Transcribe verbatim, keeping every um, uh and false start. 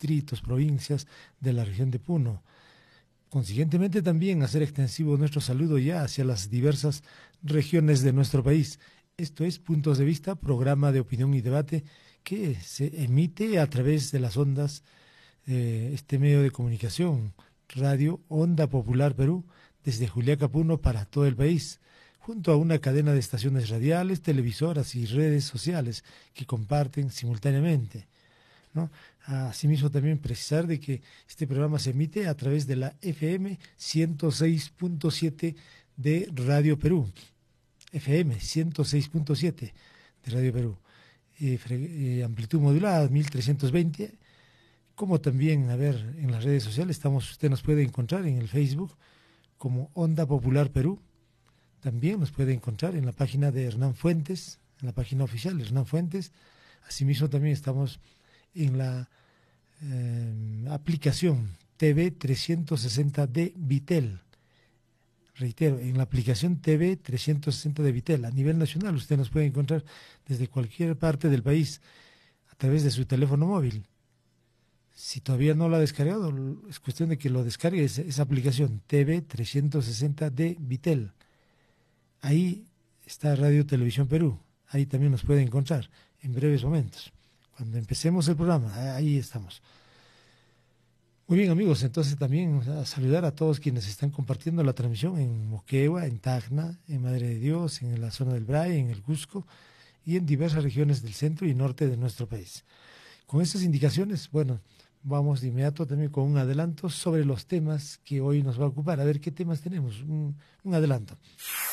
distritos, provincias de la región de Puno. Consiguientemente también hacer extensivo nuestro saludo ya hacia las diversas regiones de nuestro país. Esto es Puntos de Vista, programa de opinión y debate que se emite a través de las ondas de este medio de comunicación, Radio Onda Popular Perú, desde Juliaca, Puno para todo el país, junto a una cadena de estaciones radiales, televisoras y redes sociales que comparten simultáneamente, ¿no? Asimismo también precisar de que este programa se emite a través de la F M ciento seis punto siete de Radio Perú, F M ciento seis punto siete de Radio Perú, eh, eh, amplitud modulada mil trescientos veinte, como también, a ver, en las redes sociales estamos, usted nos puede encontrar en el Facebook como Onda Popular Perú. También nos puede encontrar en la página de Hernán Fuentes, en la página oficial de Hernán Fuentes. Asimismo también estamos en la eh, aplicación T V trescientos sesenta de Vitel. Reitero, en la aplicación T V trescientos sesenta de Vitel. A nivel nacional usted nos puede encontrar desde cualquier parte del país a través de su teléfono móvil. Si todavía no lo ha descargado, es cuestión de que lo descargue esa, esa aplicación T V trescientos sesenta de Vitel. Ahí está Radio Televisión Perú, ahí también nos puede encontrar en breves momentos. Cuando empecemos el programa, ahí estamos. Muy bien, amigos, entonces también a saludar a todos quienes están compartiendo la transmisión en Moquegua, en Tacna, en Madre de Dios, en la zona del Bray, en el Cusco y en diversas regiones del centro y norte de nuestro país. Con estas indicaciones, bueno, vamos de inmediato también con un adelanto sobre los temas que hoy nos va a ocupar. A ver qué temas tenemos, un, un adelanto.